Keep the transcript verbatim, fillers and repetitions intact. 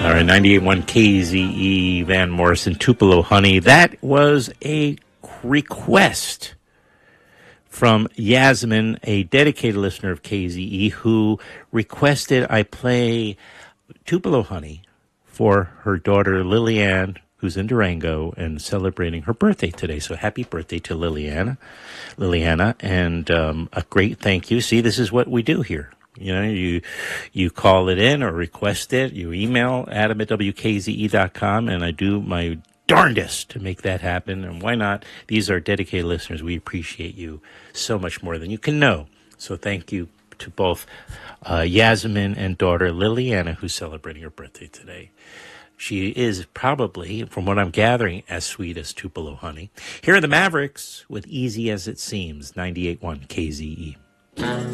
All right, ninety-eight point one K Z E, Van Morrison, Tupelo Honey. That was a request from Yasmin, a dedicated listener of K Z E, who requested I play Tupelo Honey for her daughter Liliane, who's in Durango and celebrating her birthday today. So happy birthday to Liliana, Liliana, and um, a great thank you. See, this is what we do here. You know, you you call it in or request it. You email Adam at W K Z E dot com, and I do my darndest to make that happen. And why not? These are dedicated listeners. We appreciate you so much more than you can know. So thank you to both uh, Yasmin and daughter Liliana, who's celebrating her birthday today. She is probably, from what I'm gathering, as sweet as Tupelo Honey. Here are the Mavericks with Easy as It Seems, ninety-eight point one K Z E.